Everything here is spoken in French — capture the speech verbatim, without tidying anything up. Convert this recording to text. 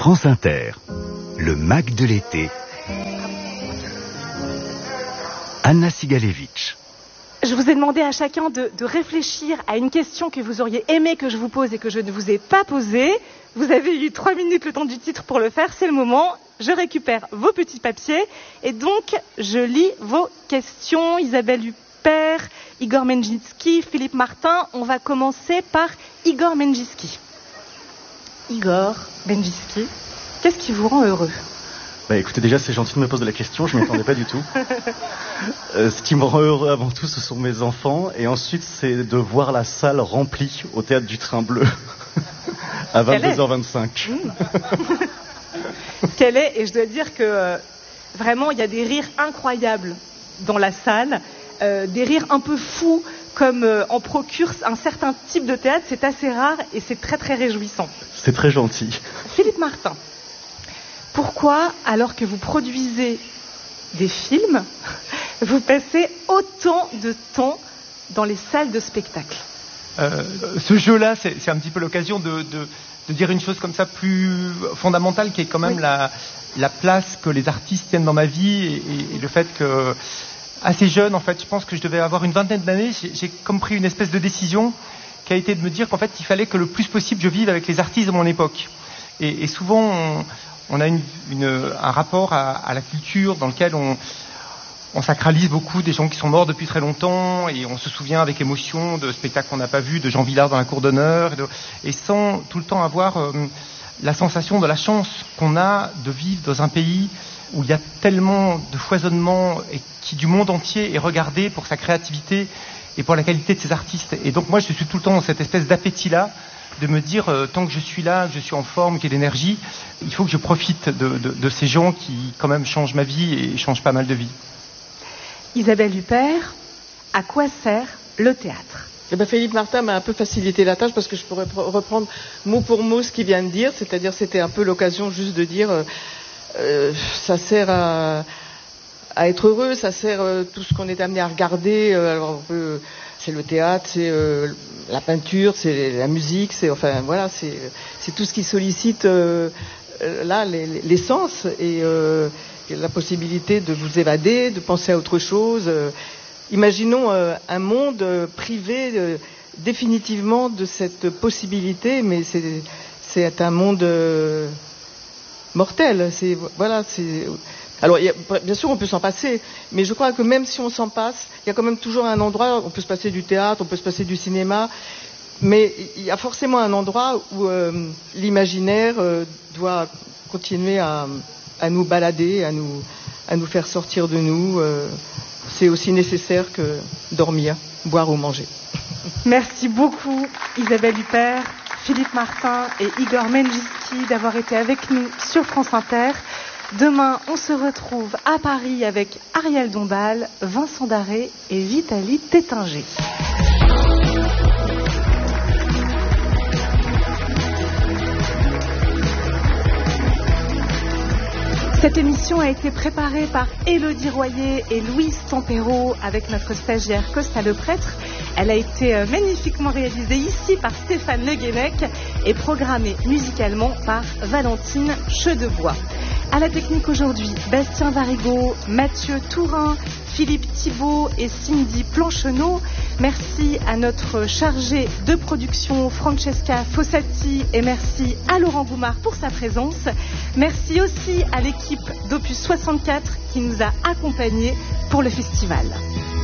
France Inter, le Mac de l'été. Anna Sigalevitch. Je vous ai demandé à chacun de, de réfléchir à une question que vous auriez aimé que je vous pose et que je ne vous ai pas posée. Vous avez eu trois minutes le temps du titre pour le faire, c'est le moment. Je récupère vos petits papiers et donc je lis vos questions. Isabelle Huppert, Igor Menjinski, Philippe Martin. On va commencer par Igor Menjinski. Igor Menjinski, qu'est-ce qui vous rend heureux ? Bah écoutez, déjà c'est gentil de me poser la question, je ne m'y attendais pas du tout. Euh, ce qui me rend heureux avant tout, ce sont mes enfants, et ensuite c'est de voir la salle remplie au théâtre du Train Bleu à vingt-deux heures vingt-cinq. Mmh. Quelle est, et je dois dire que euh, vraiment il y a des rires incroyables dans la salle, euh, des rires un peu fous comme euh, en procure un certain type de théâtre, c'est assez rare et c'est très très réjouissant. C'est très gentil. Philippe Martin. Pourquoi, alors que vous produisez des films, vous passez autant de temps dans les salles de spectacle ? euh, Ce jeu-là, c'est, c'est un petit peu l'occasion de, de, de dire une chose comme ça plus fondamentale, qui est quand même oui. la, la place que les artistes tiennent dans ma vie et, et, et le fait que, assez jeune, en fait, je pense que je devais avoir une vingtaine d'années, j'ai, j'ai comme pris une espèce de décision qui a été de me dire qu'en fait, il fallait que le plus possible je vive avec les artistes de mon époque. Et, et souvent, on, on a une, une, un rapport à, à la culture dans lequel on, on sacralise beaucoup des gens qui sont morts depuis très longtemps et on se souvient avec émotion de spectacles qu'on n'a pas vus, de Jean Vilar dans la cour d'honneur et, de, et sans tout le temps avoir euh, la sensation de la chance qu'on a de vivre dans un pays où il y a tellement de foisonnement et qui du monde entier est regardé pour sa créativité et pour la qualité de ses artistes. Et donc moi je suis tout le temps dans cette espèce d'appétit-là, de me dire, euh, tant que je suis là, que je suis en forme, qu'il y a de l'énergie, il faut que je profite de, de, de ces gens qui, quand même, changent ma vie et changent pas mal de vie. Isabelle Huppert, à quoi sert le théâtre ? Eh ben, Philippe Martin m'a un peu facilité la tâche parce que je pourrais reprendre mot pour mot ce qu'il vient de dire, c'est-à-dire c'était un peu l'occasion juste de dire, euh, euh, ça sert à, à être heureux, ça sert euh, tout ce qu'on est amené à regarder, euh, alors on peut... C'est le théâtre, c'est euh, la peinture, c'est la musique, c'est enfin voilà, c'est c'est tout ce qui sollicite euh, là les, les sens et, euh, et la possibilité de vous évader, de penser à autre chose. Euh, imaginons euh, un monde euh, privé euh, définitivement de cette possibilité, mais c'est c'est un monde euh, mortel. C'est voilà, c'est alors, il y a, bien sûr, on peut s'en passer, mais je crois que même si on s'en passe, il y a quand même toujours un endroit, on peut se passer du théâtre, on peut se passer du cinéma, mais il y a forcément un endroit où euh, l'imaginaire euh, doit continuer à, à nous balader, à nous, à nous faire sortir de nous. Euh, c'est aussi nécessaire que dormir, boire ou manger. Merci beaucoup, Isabelle Huppert, Philippe Martin et Igor Menjinski d'avoir été avec nous sur France Inter. Demain, on se retrouve à Paris avec Ariel Dombal, Vincent Darré et Vitaly Tétinger. Cette émission a été préparée par Élodie Royer et Louise Tempero avec notre stagiaire Costa Le Prêtre. Elle a été magnifiquement réalisée ici par Stéphane Le Guenec et programmée musicalement par Valentine Chedebois. À la technique aujourd'hui, Bastien Varigo, Mathieu Tourin, Philippe Thibault et Cindy Plancheneau. Merci à notre chargée de production Francesca Fossati et merci à Laurent Goumard pour sa présence. Merci aussi à l'équipe d'Opus soixante-quatre qui nous a accompagnés pour le festival.